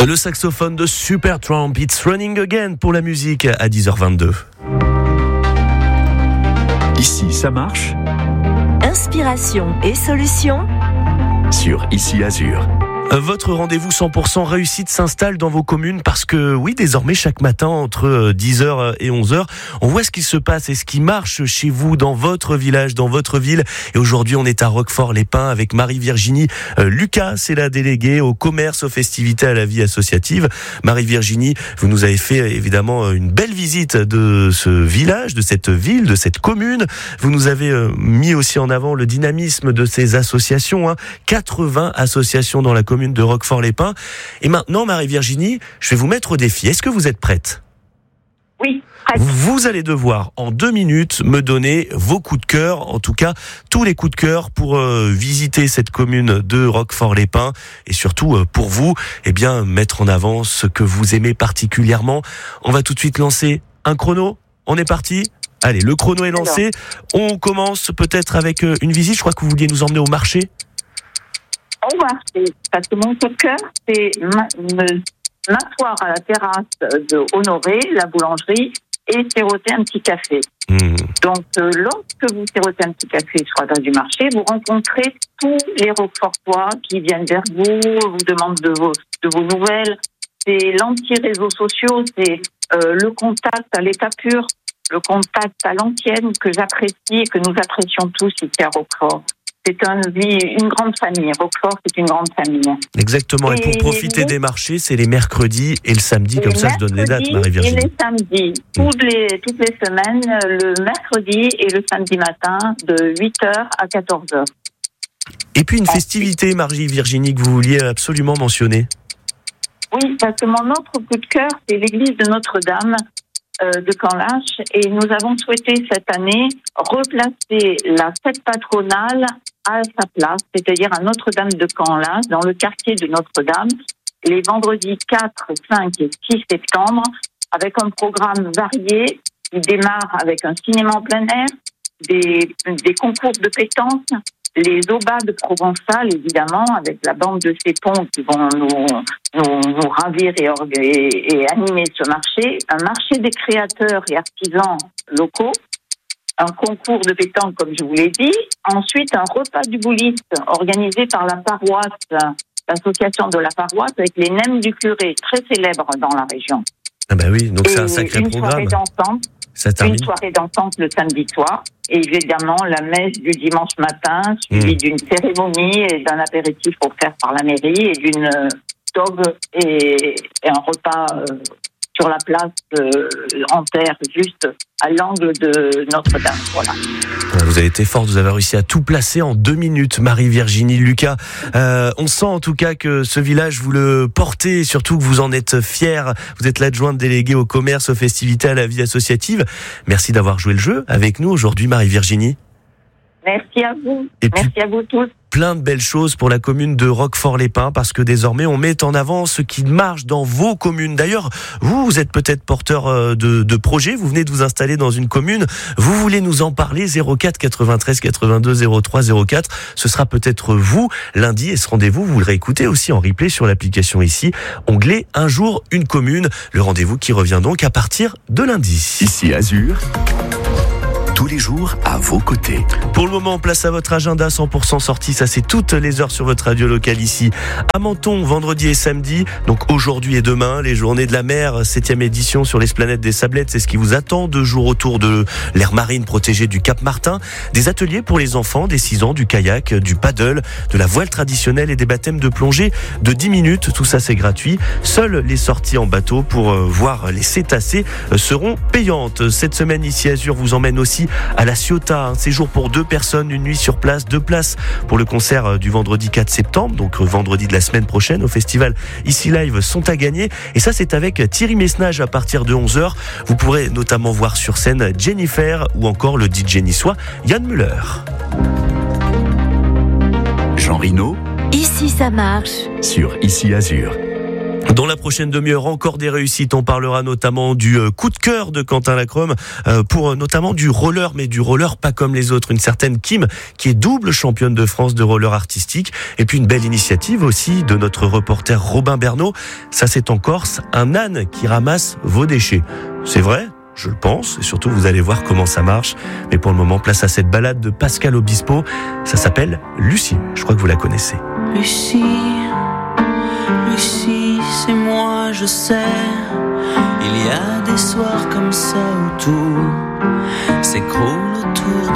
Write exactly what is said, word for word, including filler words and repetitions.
Le saxophone de Supertramp, It's Running Again pour la musique à dix heures vingt-deux. Ici, ça marche. Inspiration et solutions Sur Ici Azur. Votre rendez-vous cent pour cent réussite s'installe dans vos communes parce que oui, désormais chaque matin entre dix heures et onze heures, on voit ce qui se passe et ce qui marche chez vous, dans votre village, dans votre ville. Et aujourd'hui, on est à Roquefort-les-Pins avec Marie-Virginie euh, Lucas, c'est la déléguée au commerce, aux festivités, à la vie associative. Marie-Virginie, vous nous avez fait évidemment une belle visite de ce village, de cette ville, de cette commune. Vous nous avez euh, mis aussi en avant le dynamisme de ces associations, hein. quatre-vingts associations dans la commune de Roquefort-les-Pins. Et maintenant, Marie-Virginie, je vais vous mettre au défi. Est-ce que vous êtes prête ? Oui, prête. Vous allez devoir, en deux minutes, me donner vos coups de cœur, en tout cas, tous les coups de cœur pour euh, visiter cette commune de Roquefort-les-Pins et surtout, euh, pour vous, eh bien, mettre en avant ce que vous aimez particulièrement. On va tout de suite lancer un chrono. On est parti ? Allez, le chrono est lancé. On commence peut-être avec euh, une visite. Je crois que vous vouliez nous emmener au marché. Au marché, parce que mon coup de cœur, c'est me m'asseoir à la terrasse de Honoré, la boulangerie, et siroter un petit café. Mmh. Donc, euh, lorsque vous sirotez un petit café sur la place du marché, vous rencontrez tous les Roquefortois qui viennent vers vous, vous demandent de vos, de vos nouvelles. C'est l'anti-réseaux sociaux, c'est euh, le contact à l'état pur, le contact à l'ancienne que j'apprécie et que nous apprécions tous ici à Roquefort. C'est un, une grande famille. Roquefort, c'est une grande famille. Exactement. Et, et pour profiter les... des marchés, c'est les mercredis et le samedi. Comme ça, je donne les dates, Marie-Virginie. Et les samedis. Toutes les, toutes les semaines, le mercredi et le samedi matin, de huit heures à quatorze heures. Et puis une festivité, Marie-Virginie, que vous vouliez absolument mentionner. Oui, parce que mon autre coup de cœur, c'est l'église de Notre-Dame euh, de Canlache. Et nous avons souhaité cette année replacer la fête patronale à sa place, c'est-à-dire à Notre-Dame de Canlache, dans le quartier de Notre-Dame, les vendredis quatre, cinq et six septembre, avec un programme varié qui démarre avec un cinéma en plein air, des, des concours de pétanque, les aubades provençales, évidemment, avec la bande de Cépons qui vont nous, nous, nous ravir et, et, et animer ce marché, un marché des créateurs et artisans locaux, un concours de pétanque, comme je vous l'ai dit. Ensuite, un repas du bouliste organisé par la paroisse, l'association de la paroisse, avec les Nems du curé, très célèbres dans la région. Ah ben oui, donc et c'est un sacré une programme. Soirée dansante, Ça termine. une soirée dansante le samedi soir. Et évidemment, la messe du dimanche matin, suivie mmh. d'une cérémonie et d'un apéritif offert par la mairie et d'une euh, dogue et, et un repas euh, sur la place euh, en terre, juste à l'angle de Notre-Dame. Voilà. Vous avez été forte, vous avez réussi à tout placer en deux minutes, Marie-Virginie Lucas. Euh, on sent en tout cas que ce village, vous le portez et surtout que vous en êtes fière. Vous êtes l'adjointe déléguée au commerce, aux festivités, à la vie associative. Merci d'avoir joué le jeu avec nous aujourd'hui, Marie-Virginie. Merci à vous. Et Merci puis, à vous tous. Plein de belles choses pour la commune de Roquefort-les-Pins parce que désormais on met en avant ce qui marche dans vos communes. D'ailleurs, vous, vous êtes peut-être porteur de, de projets, vous venez de vous installer dans une commune, vous voulez nous en parler, zéro quatre quatre-vingt-treize quatre-vingt-deux zéro trois zéro quatre. Ce sera peut-être vous lundi et ce rendez-vous, vous le réécoutez aussi en replay sur l'application ici, onglet Un jour, une commune. Le rendez-vous qui revient donc à partir de lundi. Ici Azur. Tous les jours à vos côtés. Pour le moment, place à votre agenda cent pour cent sortie. Ça, c'est toutes les heures sur votre radio locale ici à Menton, vendredi et samedi. Donc aujourd'hui et demain, les journées de la mer, septième édition sur l'Esplanade des Sablettes. C'est ce qui vous attend. Deux jours autour de l'aire marine protégée du Cap Martin. Des ateliers pour les enfants des six ans, du kayak, du paddle, de la voile traditionnelle et des baptêmes de plongée de dix minutes. Tout ça, c'est gratuit. Seules les sorties en bateau pour euh, voir les cétacés euh, seront payantes. Cette semaine, ici Azur vous emmène aussi à la Ciotat, un séjour pour deux personnes, une nuit sur place, deux places pour le concert du vendredi quatre septembre, donc vendredi de la semaine prochaine au festival Ici Live sont à gagner. Et ça, c'est avec Thierry Messnage à partir de onze heures. Vous pourrez notamment voir sur scène Jennifer ou encore le D J niçois Yann Müller. Jean Rino. Ici ça marche. Sur Ici Azur. Dans la prochaine demi-heure, encore des réussites. On parlera notamment du coup de cœur de Quentin Lacrome pour notamment du roller, mais du roller pas comme les autres. Une certaine Kim qui est double championne de France de roller artistique. Et puis une belle initiative aussi de notre reporter Robin Bernot. Ça, c'est en Corse, un âne qui ramasse vos déchets. C'est vrai ? Je le pense, et surtout vous allez voir comment ça marche. Mais pour le moment, place à cette balade de Pascal Obispo. Ça s'appelle Lucie. Je crois que vous la connaissez. Lucie, Lucie, c'est moi, je sais. Il y a des soirs comme ça où tout s'écroule autour